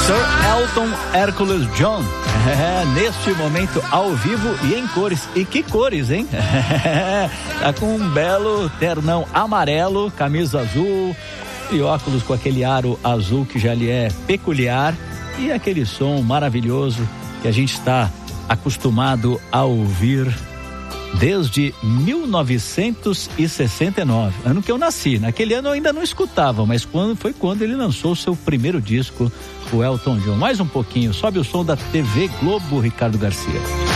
Sir Elton Hercules John, neste momento ao vivo e em cores. E que cores, hein? Tá com um belo ternão amarelo, camisa azul e óculos com aquele aro azul que já lhe é peculiar, e aquele som maravilhoso que a gente está acostumado a ouvir desde 1969, ano que eu nasci. Naquele ano eu ainda não escutava, mas foi quando ele lançou o seu primeiro disco, o Elton John. Mais um pouquinho, sobe o som da TV Globo, Ricardo Garcia.